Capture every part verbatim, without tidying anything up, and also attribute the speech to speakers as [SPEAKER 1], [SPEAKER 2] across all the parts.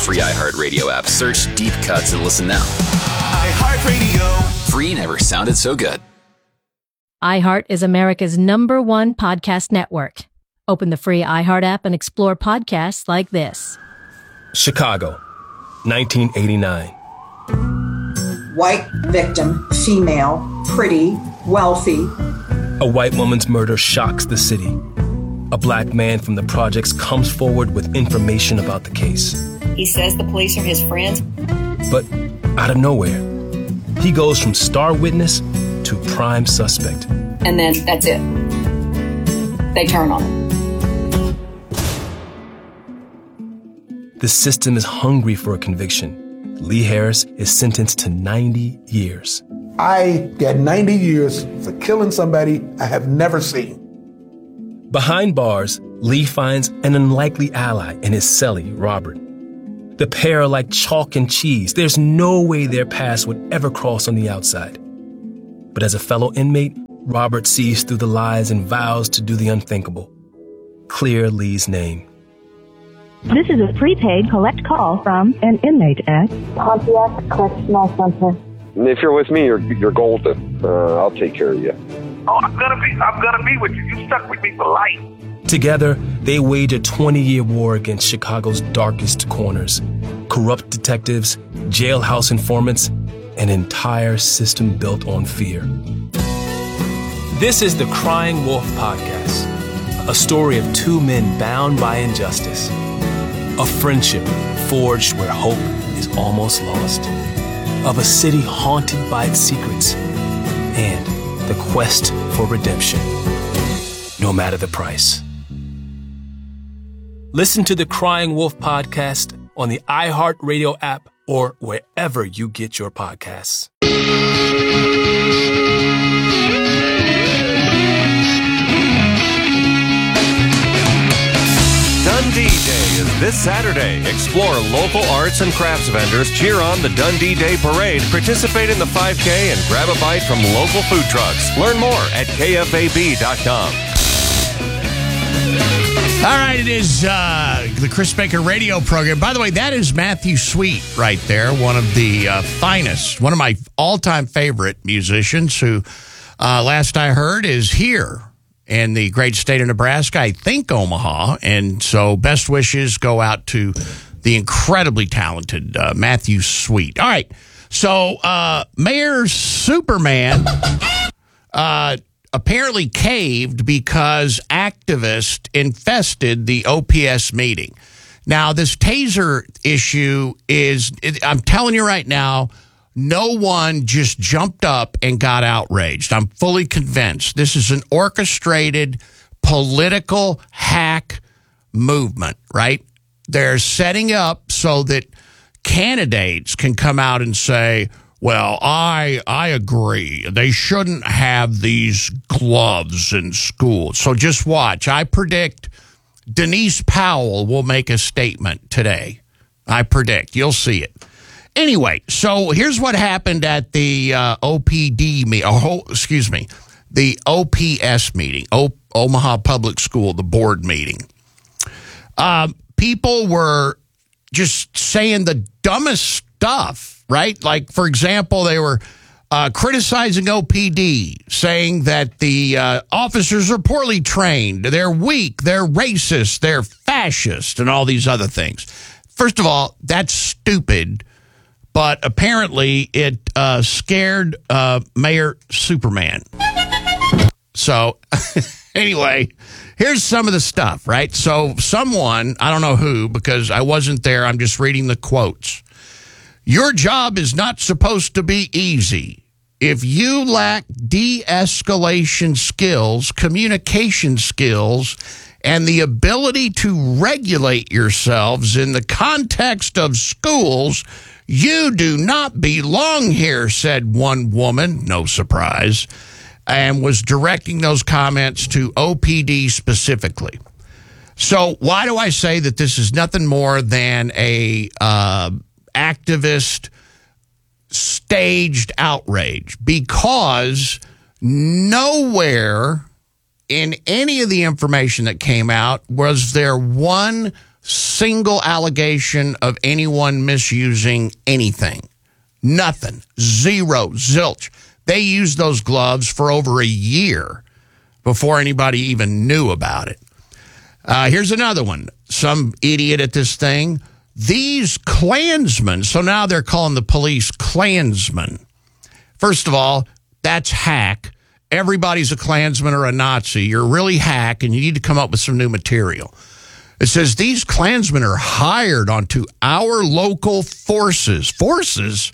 [SPEAKER 1] free iHeartRadio app. Search Deep Cuts and listen now.
[SPEAKER 2] iHeartRadio.
[SPEAKER 1] Free never sounded so good.
[SPEAKER 3] iHeart is America's number one podcast network. Open the free iHeart app and explore podcasts like this.
[SPEAKER 4] Chicago, nineteen eighty-nine.
[SPEAKER 5] White victim, female, pretty, wealthy.
[SPEAKER 4] A white woman's murder shocks the city. A black man from the projects comes forward with information about the case.
[SPEAKER 6] He says the police are his friends.
[SPEAKER 4] But out of nowhere, he goes from star witness to prime suspect.
[SPEAKER 6] And then that's it. They turn on him.
[SPEAKER 4] The system is hungry for a conviction. Lee Harris is sentenced to ninety years.
[SPEAKER 7] I got ninety years for killing somebody I have never seen.
[SPEAKER 4] Behind bars, Lee finds an unlikely ally in his cellie, Robert. The pair are like chalk and cheese. There's no way their paths would ever cross on the outside. But as a fellow inmate, Robert sees through the lies and vows to do the unthinkable. Clear Lee's name.
[SPEAKER 8] This is a prepaid collect call from an inmate at Pontiac Correctional Center.
[SPEAKER 9] If you're with me, you're you're golden. Uh, I'll take care of you.
[SPEAKER 10] Oh, I'm gonna be I'm gonna be with you. You stuck with me for life.
[SPEAKER 4] Together, they wage a twenty-year war against Chicago's darkest corners. Corrupt detectives, jailhouse informants, an entire system built on fear. This is the Crying Wolf Podcast, a story of two men bound by injustice. A friendship forged where hope is almost lost. Of a city haunted by its secrets. And the quest for redemption, no matter the price. Listen to the Crying Wolf Podcast on the iHeartRadio app or wherever you get your podcasts.
[SPEAKER 11] Dundee Day is this Saturday. Explore local arts and crafts vendors, cheer on the Dundee Day Parade, participate in the five K, and grab a bite from local food trucks. Learn more at K F A B dot com.
[SPEAKER 12] All right, it is uh, the Chris Baker radio program. By the way, that is Matthew Sweet right there, one of the uh, finest, one of my all-time favorite musicians who, uh, last I heard, is here in the great state of Nebraska, I think Omaha. And so best wishes go out to the incredibly talented uh, Matthew Sweet. All right, so uh, Mayor Superman uh, apparently caved because activists infested the O P S meeting. Now, this taser issue is, it, I'm telling you right now, no one just jumped up and got outraged. I'm fully convinced this is an orchestrated political hack movement, right? They're setting up so that candidates can come out and say, well, I I agree. They shouldn't have these gloves in school. So just watch. I predict Denise Powell will make a statement today. I predict. You'll see it. Anyway, so here's what happened at the uh, O P D meeting. Oh, excuse me, the O P S meeting, o- Omaha Public School, the board meeting. Uh, people were just saying the dumbest stuff, right? Like, for example, they were uh, criticizing O P D, saying that the uh, officers are poorly trained, they're weak, they're racist, they're fascist, and all these other things. First of all, that's stupid. But apparently it uh, scared uh, Mayor Superman. So anyway, here's some of the stuff, right? So someone, I don't know who, because I wasn't there, I'm just reading the quotes. Your job is not supposed to be easy. If you lack de-escalation skills, communication skills, and the ability to regulate yourselves in the context of schools, you do not belong here, said one woman, no surprise, and was directing those comments to O P D specifically. So why do I say that this is nothing more than a uh, activist staged outrage? Because nowhere in any of the information that came out was there one single allegation of anyone misusing anything. Nothing. Zero. Zilch. They used those gloves for over a year before anybody even knew about it. Uh, here's another one. Some idiot at this thing. These Klansmen, so now they're calling the police Klansmen. First of all, that's hack. Everybody's a Klansman or a Nazi. You're really hack, and you need to come up with some new material. It says these Klansmen are hired onto our local forces. Forces?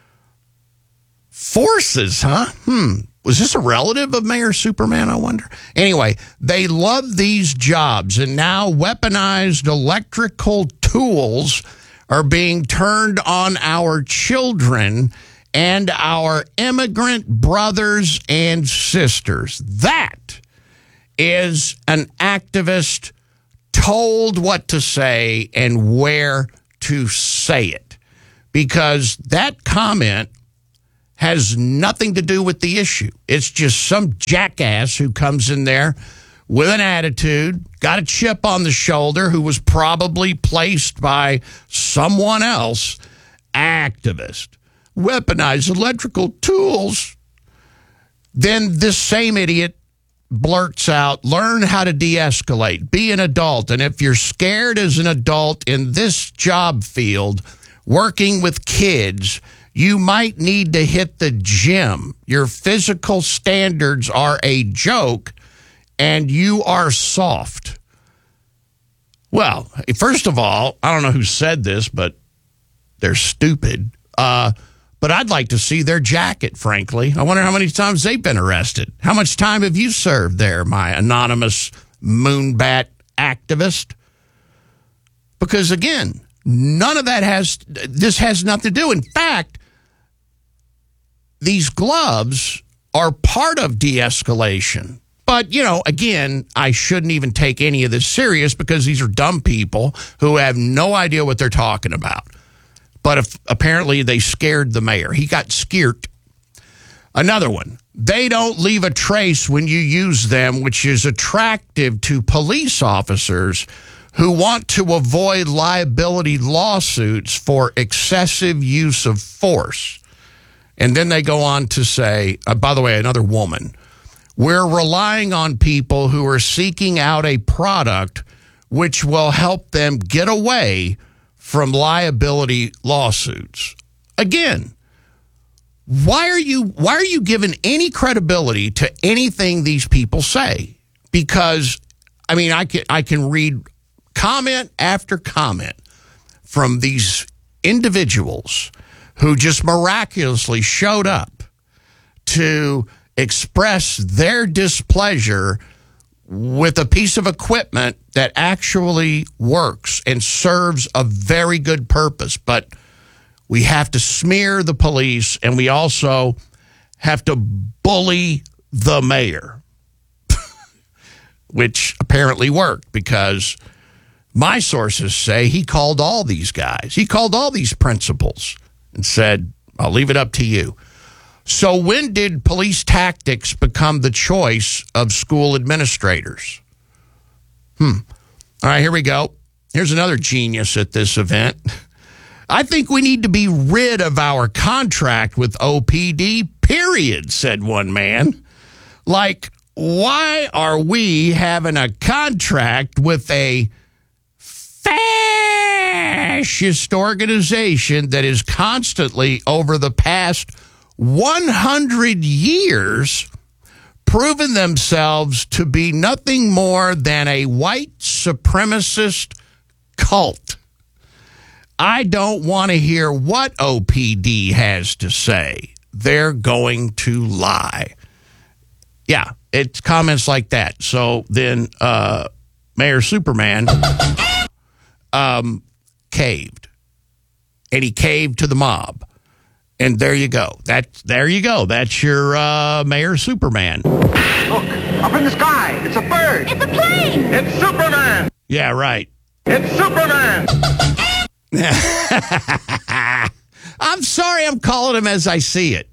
[SPEAKER 12] Forces, huh? Hmm. Was this a relative of Mayor Superman, I wonder? Anyway, they love these jobs, and now weaponized electrical tools are being turned on our children and our immigrant brothers and sisters. That is an activist told what to say and where to say it, because that comment has nothing to do with the issue. It's just some jackass who comes in there with an attitude, got a chip on the shoulder, who was probably placed by someone else, activist, weaponize electrical tools. Then this same idiot blurts out, learn how to de-escalate, be an adult. And if you're scared as an adult in this job field, working with kids, you might need to hit the gym. Your physical standards are a joke, and you are soft. Well, first of all, I don't know who said this, but they're stupid. Uh, but I'd like to see their jacket, frankly. I wonder how many times they've been arrested. How much time have you served there, my anonymous moonbat activist? Because, again, none of that has, this has nothing to do. In fact, these gloves are part of de-escalation. But, you know, again, I shouldn't even take any of this serious because these are dumb people who have no idea what they're talking about. But if, apparently they scared the mayor. He got scared. Another one. They don't leave a trace when you use them, which is attractive to police officers who want to avoid liability lawsuits for excessive use of force. And then they go on to say, uh, by the way, another woman, we're relying on people who are seeking out a product which will help them get away from liability lawsuits. Again, why are you why are you giving any credibility to anything these people say? Because, I mean, I can, I can read comment after comment from these individuals who just miraculously showed up to express their displeasure with a piece of equipment that actually works and serves a very good purpose. But we have to smear the police, and we also have to bully the mayor, which apparently worked because my sources say he called all these guys. He called all these principals and said, I'll leave it up to you. So when did police tactics become the choice of school administrators? Hmm. All right, here we go. Here's another genius at this event. I think we need to be rid of our contract with O P D, period, said one man. Like, why are we having a contract with a fascist organization that is constantly, over the past one hundred years, proven themselves to be nothing more than a white supremacist cult? I don't want to hear what O P D has to say. They're going to lie. Yeah, it's comments like that. So then uh, Mayor Superman um, caved. And he caved to the mob. And there you go. That, there you go. That's your uh, Mayor Superman.
[SPEAKER 10] Look, up in the sky. It's a bird.
[SPEAKER 13] It's a plane.
[SPEAKER 10] It's Superman.
[SPEAKER 12] Yeah, right.
[SPEAKER 10] It's Superman.
[SPEAKER 12] I'm sorry, I'm calling him as I see it.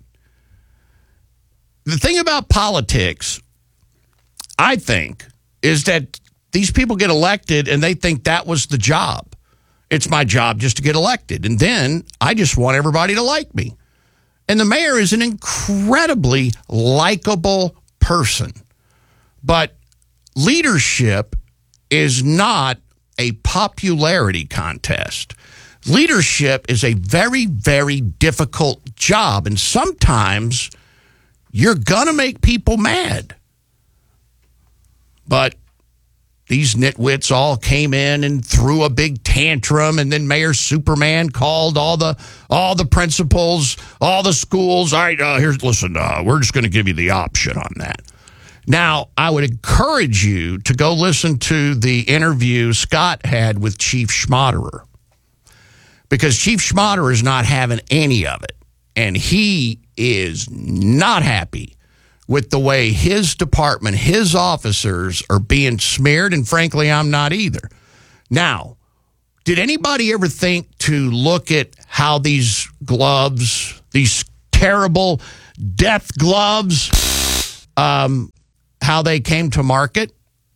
[SPEAKER 12] The thing about politics, I think, is that these people get elected and they think that was the job. It's my job just to get elected. And then I just want everybody to like me. And the mayor is an incredibly likable person. But leadership is not a popularity contest. Leadership is a very, very difficult job. And sometimes you're going to make people mad. But these nitwits all came in and threw a big tantrum, and then Mayor Superman called all the all the principals, all the schools. All right, uh, here's listen. Uh, we're just going to give you the option on that. Now, I would encourage you to go listen to the interview Scott had with Chief Schmaderer, because Chief Schmaderer is not having any of it, and he is not happy with the way his department, his officers are being smeared, and frankly, I'm not either. Now, did anybody ever think to look at how these gloves, these terrible death gloves, um, how they came to market?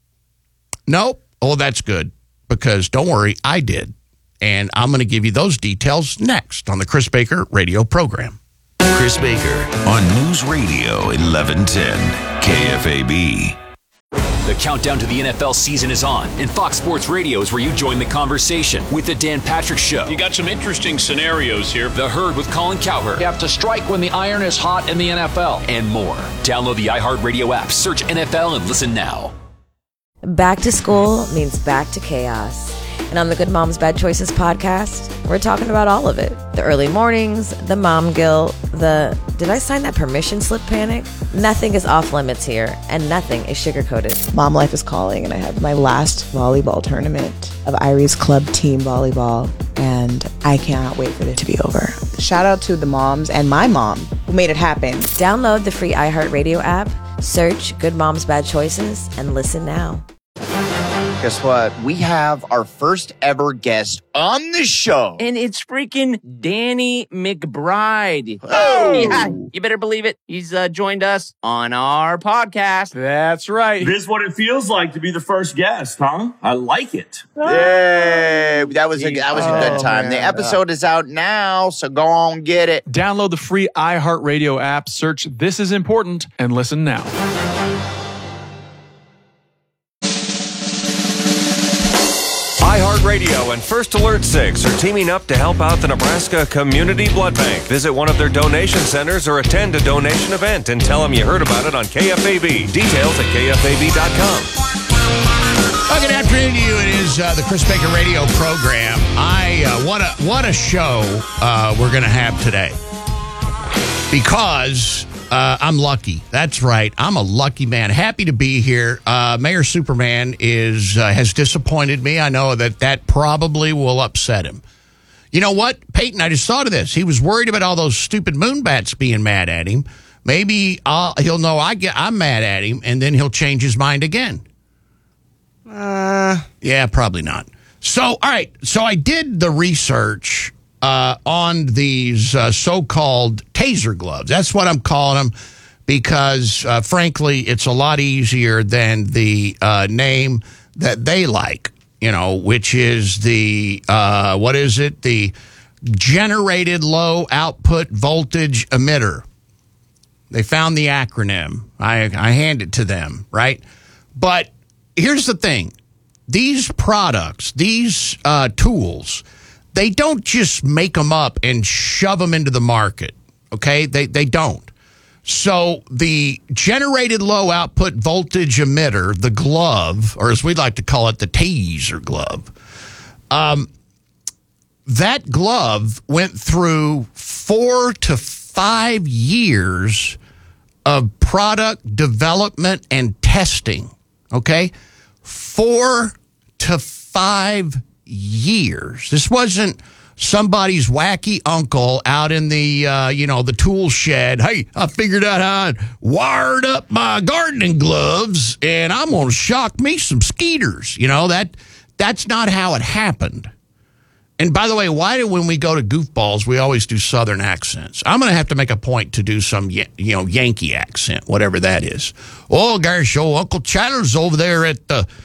[SPEAKER 12] Nope. Oh, that's good, because don't worry, I did. And I'm going to give you those details next on the Chris Baker radio program.
[SPEAKER 2] Chris Baker on News Radio eleven ten K F A B.
[SPEAKER 1] The countdown to the N F L season is on, and Fox Sports Radio is where you join the conversation with the Dan Patrick Show.
[SPEAKER 13] You got some interesting scenarios here.
[SPEAKER 1] The Herd with Colin Cowherd.
[SPEAKER 14] You have to strike when the iron is hot in the N F L.
[SPEAKER 1] And more. Download the iHeartRadio app, search N F L, and listen now.
[SPEAKER 15] Back to school means back to chaos. And on the Good Moms Bad Choices podcast, we're talking about all of it. The early mornings, the mom guilt, the did I sign that permission slip panic? Nothing is off limits here, and nothing is sugar-coated.
[SPEAKER 16] Mom life is calling, and I have my last volleyball tournament of Irie's Club Team Volleyball, and I cannot wait for it to be over. Shout out to the moms and my mom who made it happen.
[SPEAKER 15] Download the free iHeartRadio app, search Good Moms Bad Choices, and listen now.
[SPEAKER 17] Guess what? We have our first ever guest on the show.
[SPEAKER 18] And it's freaking Danny McBride.
[SPEAKER 17] Oh!
[SPEAKER 18] Yeah, you better believe it. He's uh, joined us on our podcast.
[SPEAKER 19] That's right. This is what it feels like to be the first guest, huh? I like it.
[SPEAKER 17] Yay! That was a, that was a good
[SPEAKER 19] Oh,
[SPEAKER 17] time.
[SPEAKER 19] man.
[SPEAKER 17] The episode is out now, so go on, get it.
[SPEAKER 19] Download the free iHeartRadio app, search This Is Important, and listen now.
[SPEAKER 11] iHeartRadio and First Alert six are teaming up to help out the Nebraska Community Blood Bank. Visit one of their donation centers or attend a donation event and tell them you heard about it on K F A B. Details at K F A B dot com.
[SPEAKER 12] Well, good afternoon to you. It is uh, the Chris Baker radio program. I uh, what a what a show uh, we're going to have today, because uh, I'm lucky. That's right, I'm a lucky man. Happy to be here. Uh, Mayor Superman is uh, has disappointed me. I know that that probably will upset him. You know what, Peyton? I just thought of this. He was worried about all those stupid moonbats being mad at him. Maybe I'll, he'll know I get I'm mad at him, and then he'll change his mind again. Uh, yeah, probably not. So, all right. So I did the research uh, on these uh, so-called taser gloves. That's what I'm calling them, because, uh, frankly, it's a lot easier than the uh, name that they like, you know, which is the, uh, what is it? The Generated Low Output Voltage Emitter. They found the acronym. I, I hand it to them, right? But here's the thing. These products, these uh, tools, they don't just make them up and shove them into the market, okay? They they don't. So the Generated Low Output Voltage Emitter, the glove, or as we'd like to call it, the taser glove, um, that glove went through four to five years of product development and testing, okay? Four to five years. This wasn't somebody's wacky uncle out in the, uh, you know, the tool shed. Hey, I figured out how I wired up my gardening gloves, and I'm going to shock me some skeeters. You know, that that's not how it happened. And by the way, why do when we go to goofballs, we always do Southern accents? I'm going to have to make a point to do some, you know, Yankee accent, whatever that is. Oh, gosh, old Uncle Chatter's over there at the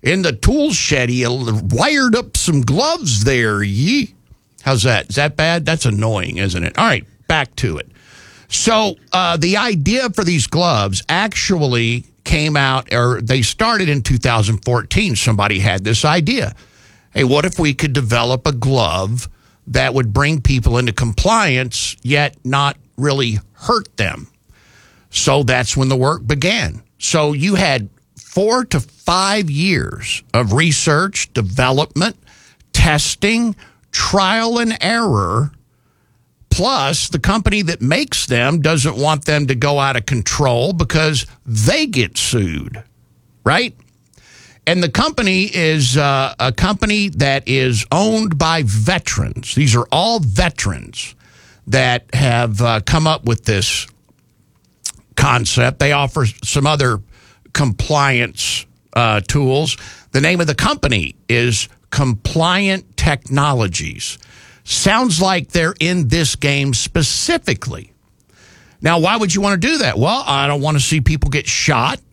[SPEAKER 12] in the tool shed, he wired up some gloves there. Yee. How's that? Is that bad? That's annoying, isn't it? All right, back to it. So uh, the idea for these gloves actually came out, or they started in two thousand fourteen. Somebody had this idea. Hey, what if we could develop a glove that would bring people into compliance, yet not really hurt them? So that's when the work began. So you had four to five years of research, development, testing, trial and error. Plus, the company that makes them doesn't want them to go out of control because they get sued, right? And the company is uh, a company that is owned by veterans. These are all veterans that have uh, come up with this concept. They offer some other compliance uh, tools. The name of the company is Compliant Technologies. Sounds like they're in this game specifically. Now, why would you want to do that? Well, I don't want to see people get shot.